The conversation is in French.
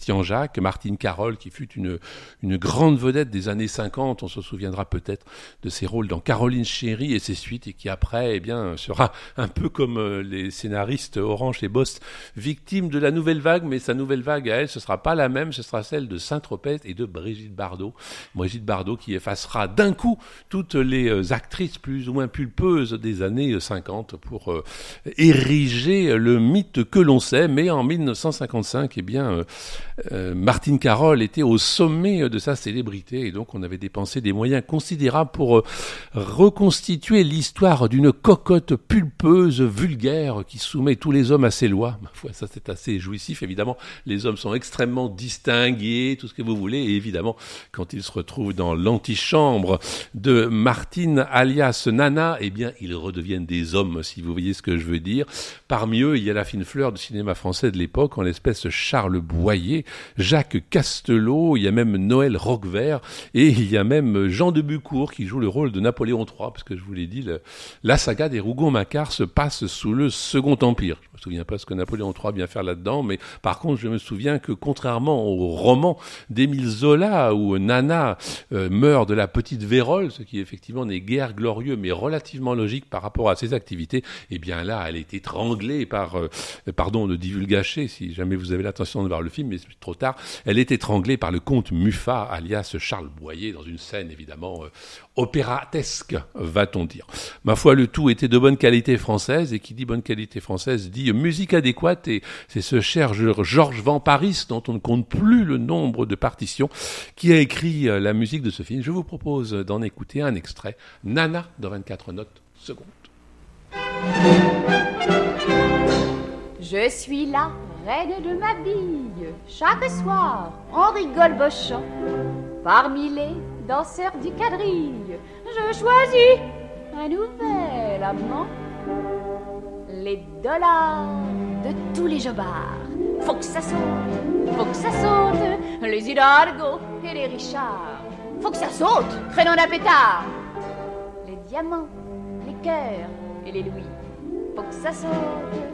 Christian Jacques, Martine Carole, qui fut une grande vedette des années 50. On se souviendra peut-être de ses rôles dans Caroline Chéry et ses suites, et qui après, eh bien, sera un peu comme les scénaristes Orange et Bost, victime de la nouvelle vague, mais sa nouvelle vague à elle, ce sera pas la même, ce sera celle de Saint-Tropez et de Brigitte Bardot. Brigitte Bardot qui effacera d'un coup toutes les actrices plus ou moins pulpeuses des années 50 pour ériger le mythe que l'on sait. Mais en 1955, eh bien, Martine Carole était au sommet de sa célébrité, et donc on avait dépensé des moyens considérables pour reconstituer l'histoire d'une cocotte pulpeuse, vulgaire, qui soumet tous les hommes à ses lois. Ma foi, ça c'est assez jouissif. Évidemment, les hommes sont extrêmement distingués, tout ce que vous voulez, et évidemment, quand ils se retrouvent dans l'antichambre de Martine alias Nana, eh bien, ils redeviennent des hommes, si vous voyez ce que je veux dire. Parmi eux, il y a la fine fleur du cinéma français de l'époque, en l'espèce Charles Boyer, Jacques Castelot, il y a même Noël Roquevert, et il y a même Jean de Bucourt qui joue le rôle de Napoléon III, parce que je vous l'ai dit, la saga des Rougon-Macquart se passe sous le Second Empire. Je me souviens pas ce que Napoléon III vient faire là-dedans, mais par contre, je me souviens que contrairement au roman d'Émile Zola, où Nana meurt de la petite vérole, ce qui effectivement n'est guère glorieux, mais relativement logique par rapport à ses activités, eh bien là, elle est étranglée par, pardon de divulgacher, si jamais vous avez l'intention de voir le film, mais c'est trop tard, elle est étranglée par le comte Muffat, alias Charles Boyer, dans une scène évidemment opératesque, va-t-on dire. Ma foi, le tout était de bonne qualité française, et qui dit bonne qualité française dit musique adéquate, et c'est ce cher Georges Van Paris, dont on ne compte plus le nombre de partitions, qui a écrit la musique de ce film. Je vous propose d'en écouter un extrait, Nana, de 24 notes secondes. Je suis la reine de ma bille, chaque soir on rigole bochant. Parmi les danseurs du quadrille, je choisis un nouvel amant. Les dollars de tous les jobards, faut que ça saute, les Hidalgo et les Richards, faut que ça saute, crénon d'un pétard. Les diamants, les cœurs et les louis, faut que ça saute.